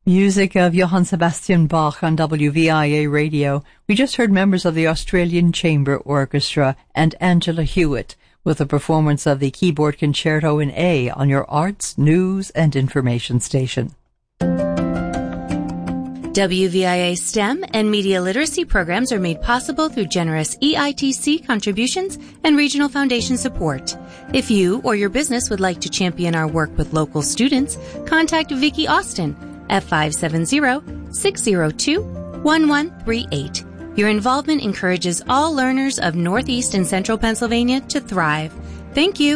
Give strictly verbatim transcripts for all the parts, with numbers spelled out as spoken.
Music of Johann Sebastian Bach on W V I A Radio. We just heard members of the Australian Chamber Orchestra and Angela Hewitt with a performance of the Keyboard Concerto in A on your arts, news, and information station. W V I A STEM and media literacy programs are made possible through generous E I T C contributions and regional foundation support. If you or your business would like to champion our work with local students, contact Vicki Austin at five seven zero, six zero two, one one three eight. Your involvement encourages all learners of Northeast and Central Pennsylvania to thrive. Thank you.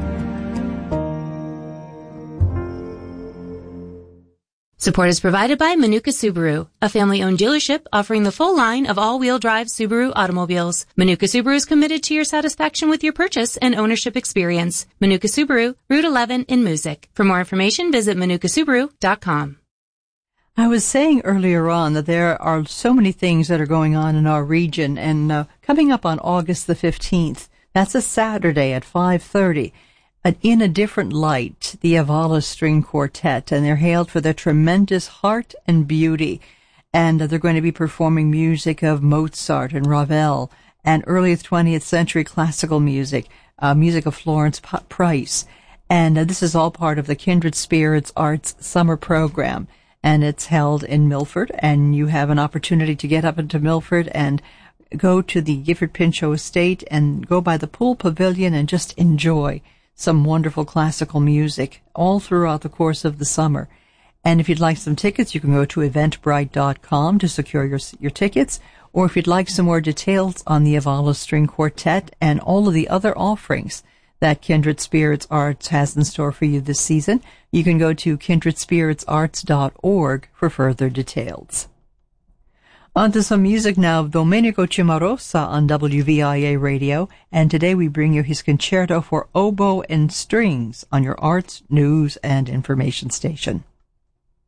Support is provided by Manuka Subaru, a family-owned dealership offering the full line of all-wheel drive Subaru automobiles. Manuka Subaru is committed to your satisfaction with your purchase and ownership experience. Manuka Subaru, Route eleven in Moosic. For more information, visit manuka subaru dot com. I was saying earlier on that there are so many things that are going on in our region, and uh, coming up on August the fifteenth, that's a Saturday at five thirty, uh, In a Different Light, the Avala String Quartet, and they're hailed for their tremendous heart and beauty, and uh, they're going to be performing music of Mozart and Ravel, and early twentieth century classical music, uh, music of Florence P- Price, and uh, this is all part of the Kindred Spirits Arts Summer Program. And it's held in Milford, and you have an opportunity to get up into Milford and go to the Gifford Pinchot Estate and go by the pool pavilion and just enjoy some wonderful classical music all throughout the course of the summer. And if you'd like some tickets, you can go to eventbrite dot com to secure your your tickets. Or if you'd like some more details on the Avala String Quartet and all of the other offerings that Kindred Spirits Arts has in store for you this season, you can go to kindred spirits arts dot org for further details. On to some music now of Domenico Cimarosa on W V I A Radio, and today we bring you his concerto for oboe and strings on your arts, news, and information station.